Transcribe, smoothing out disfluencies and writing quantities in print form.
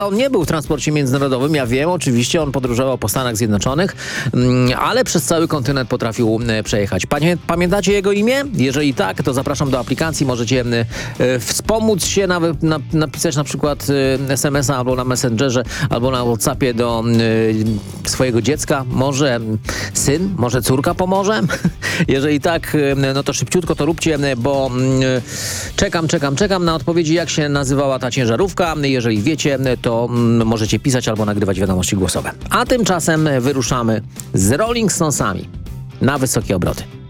On nie był w transporcie międzynarodowym, ja wiem, oczywiście on podróżował po Stanach Zjednoczonych, ale przez cały kontynent potrafił przejechać. Pamiętacie jego imię? Jeżeli tak, to zapraszam do aplikacji, możecie wspomóc się, napisać na przykład SMS-a albo na Messengerze, albo na WhatsAppie do swojego dziecka. Może syn, może córka pomoże? Jeżeli tak, no to szybciutko to róbcie, bo czekam na odpowiedzi, jak się nazywała ta ciężarówka. Jeżeli wiecie, to możecie pisać albo nagrywać wiadomości głosowe. A tymczasem wyruszamy z Rolling Stonesami na wysokie obroty.